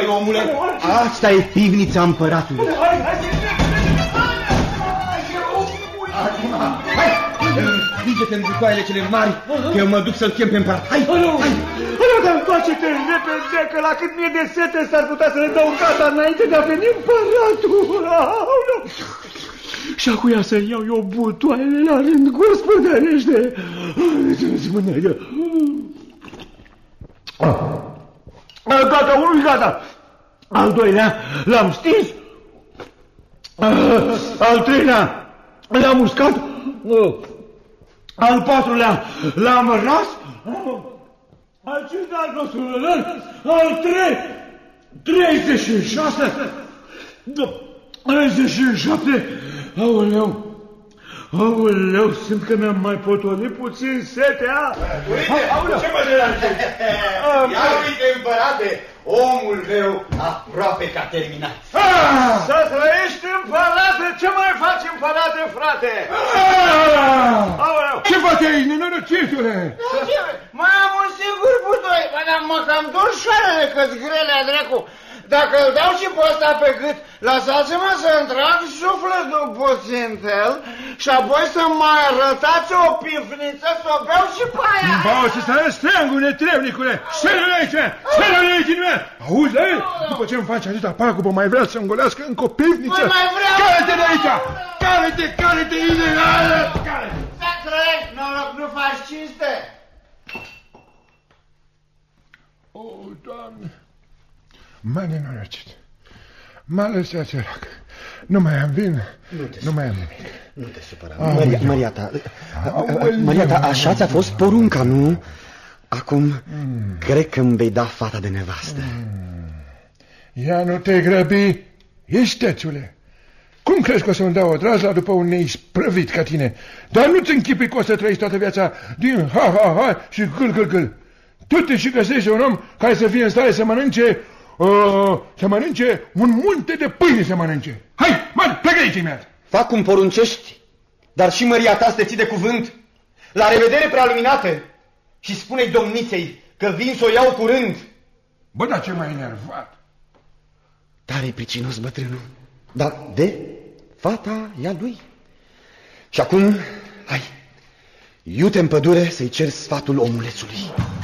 omule. Asta e pivnița împăratului. Hai, vinge-te în bucoaiele cele mari, că eu mă duc să-l chem pe împărat. Hai, hai. Dar întoarce-te repede, că la cât mie de sete s-ar putea să le dau gata înainte de a veni împăratul. Și acuia să-i iau eu butoaiele la rând, gospodărește. Spune-i. Gata, unul gata. Al doilea l-am stins. Al treilea l-am uscat. Al patrulea l-am ras. Al cincilea al 36, 37. Aoleu, simt că mi-am mai potolit puțin setea. Uite, ce mă deranje? Ia uite, împărate, omul meu aproape că a terminat. Să trăiești, împărate, ce mai faci, împărate, frate? Ce faci aici, nenorocitule? Mai am un singur butoi, mă cam dor șoarele că-s grelea, dracu. Dacă îl dau și pe ăsta pe gât, lăsați-mă să-mi trag sufletul puțin el și apoi să mai arătați o pifniță să o beau și pe aia. Bau și să arăți steangul, netrebnicule! Șeră-l aici! Șeră-l aici din mea! Auzi, la el? După ce îmi faci atâta pagubă, mai vrea să-mi golească încă o pifniță? Păi mai vreau! Care-te de aici! Care-te, ilegală! Să trăiești, noroc, nu faci cinste! O, Doamne! M-a nenorocit. M-a lăsat sărac. Nu mai am vin, nu mai am nimic. Nu te supăra. Maria ta, așa ți-a fost porunca, nu? Acum, cred că îmi vei da fata de nevastă. Ia nu te grăbi, istețule. Cum crezi că o să-mi dau o drazla după un neisprăvit ca tine? Dar nu-ți închipui că o să trăiești toată viața din ha și gâl. Tu te și găsești un om care să fie în stare să mănânce un munte de pâine să mănânce. Hai, plecă aici imediat. Fac cum poruncești, dar și măria ta să te ții de cuvânt. La revedere, prealuminate, și spune-i domniței că vin să o iau curând. Bă, dar ce m-ai enervat? Tare-i pricinos, bătrânul, dar fata e a lui. Și acum, hai, iute în pădure să-i cer sfatul omulețului.